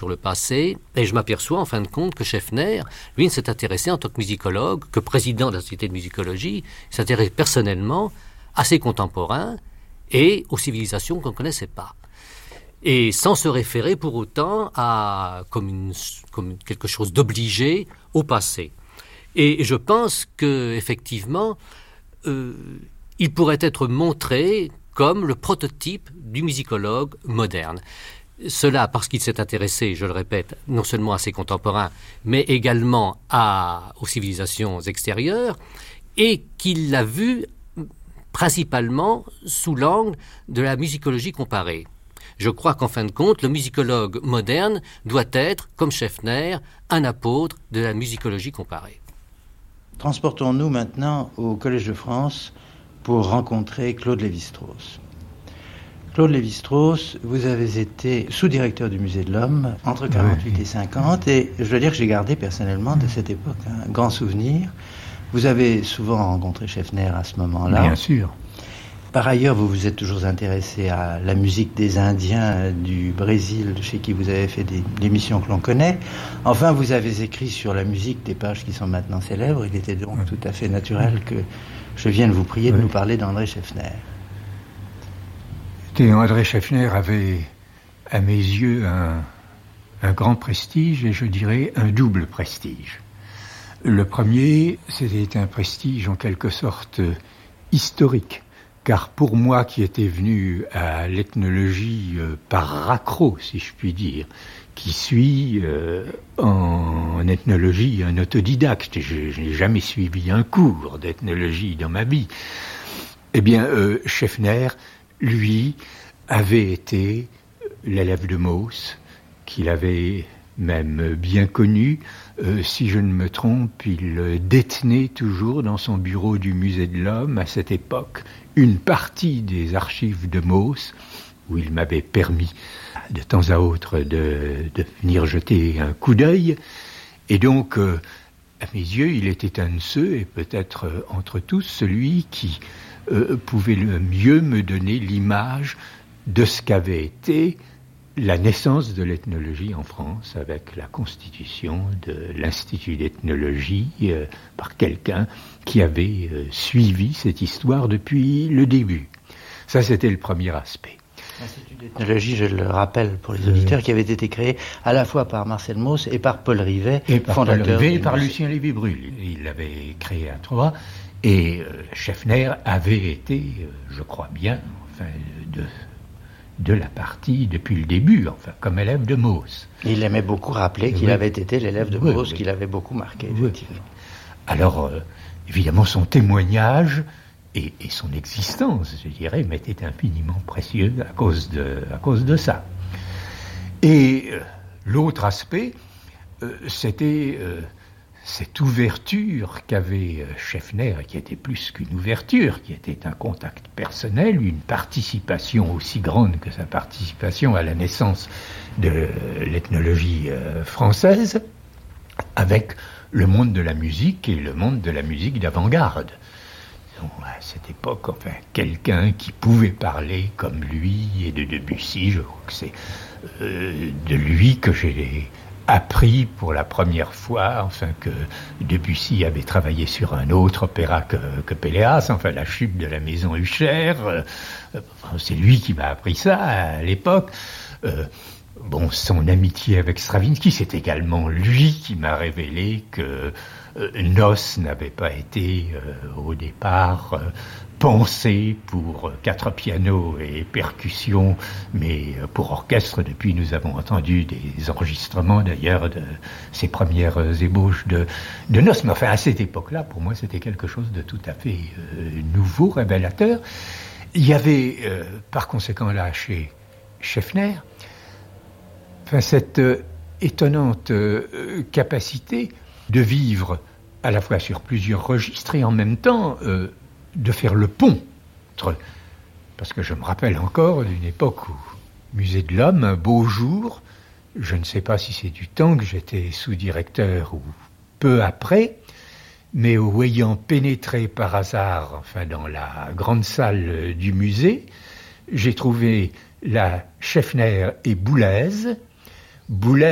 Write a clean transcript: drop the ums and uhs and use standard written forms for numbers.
sur le passé, et je m'aperçois en fin de compte que Schaeffner, lui, ne s'est intéressé en tant que musicologue, que président de la Société de musicologie, il s'intéresse personnellement à ses contemporains et aux civilisations qu'on ne connaissait pas. Et sans se référer pour autant à comme quelque chose d'obligé au passé. Et je pense qu'effectivement, il pourrait être montré comme le prototype du musicologue moderne. Cela parce qu'il s'est intéressé, je le répète, non seulement à ses contemporains, mais également aux civilisations extérieures, et qu'il l'a vu principalement sous l'angle de la musicologie comparée. Je crois qu'en fin de compte, le musicologue moderne doit être, comme Schaeffner, un apôtre de la musicologie comparée. Transportons-nous maintenant au Collège de France pour rencontrer Claude Lévi-Strauss. Claude Lévi-Strauss, vous avez été sous-directeur du Musée de l'Homme entre 48 et 50, et je dois dire que j'ai gardé personnellement de cette époque un grand souvenir. Vous avez souvent rencontré Schaeffner à ce moment-là. Bien sûr. Par ailleurs, vous vous êtes toujours intéressé à la musique des Indiens du Brésil, chez qui vous avez fait des émissions que l'on connaît. Enfin, vous avez écrit sur la musique des pages qui sont maintenant célèbres. Il était donc tout à fait naturel que je vienne vous prier de nous parler d'André Schaeffner. André Schaeffner avait, à mes yeux, un grand prestige, et je dirais un double prestige. Le premier, c'était un prestige en quelque sorte historique. Car pour moi, qui étais venu à l'ethnologie par raccro, si je puis dire, qui suis en ethnologie un autodidacte, je n'ai jamais suivi un cours d'ethnologie dans ma vie, eh bien, Schaeffner, lui, avait été l'élève de Mauss, qu'il avait même bien connu. Si je ne me trompe, il détenait toujours dans son bureau du Musée de l'Homme, à cette époque, une partie des archives de Mauss, où il m'avait permis de temps à autre de venir jeter un coup d'œil. Et donc, à mes yeux, il était un de ceux, et peut-être entre tous, celui qui pouvait le mieux me donner l'image de ce qu'avait été la naissance de l'ethnologie en France, avec la constitution de l'Institut d'ethnologie par quelqu'un qui avait suivi cette histoire depuis le début. Ça, c'était le premier aspect. L'Institut d'ethnologie, je le rappelle pour les auditeurs, qui avait été créé à la fois par Marcel Mauss et par Paul Rivet, fondateur et par Lucien Lévy-Bruhl. Il l'avait créé à Troyes, et Schaeffner avait été, je crois bien, enfin, de la partie depuis le début, enfin, comme élève de Mauss. Il aimait beaucoup rappeler qu'il avait été l'élève de Mauss, qu'il avait beaucoup marqué, effectivement. Alors, évidemment, son témoignage et son existence, je dirais, m'était infiniment précieux à cause de ça. Et l'autre aspect, c'était cette ouverture qu'avait Schaeffner, qui était plus qu'une ouverture, qui était un contact personnel, une participation aussi grande que sa participation à la naissance de l'ethnologie française, avec le monde de la musique et le monde de la musique d'avant-garde. À cette époque, enfin, quelqu'un qui pouvait parler comme lui et de Debussy, je crois que c'est de lui que j'ai appris pour la première fois, enfin, que Debussy avait travaillé sur un autre opéra que Péléas, enfin, la chute de la maison Usher. C'est lui qui m'a appris ça à l'époque. Bon, son amitié avec Stravinsky, c'est également lui qui m'a révélé que Nos n'avait pas été au départ pensé pour 4 pianos et percussions, mais pour orchestre. Depuis, nous avons entendu des enregistrements d'ailleurs de ses premières ébauches de Nos. Mais enfin, à cette époque-là, pour moi, c'était quelque chose de tout à fait nouveau, révélateur. Il y avait, par conséquent, là, chez Schaeffner, enfin, cette étonnante capacité de vivre à la fois sur plusieurs registres et en même temps de faire le pont entre... Parce que je me rappelle encore d'une époque où, Musée de l'Homme, un beau jour, je ne sais pas si c'est du temps que j'étais sous-directeur ou peu après, mais où, ayant pénétré par hasard, enfin, dans la grande salle du musée, j'ai trouvé la Schaeffner et Boulez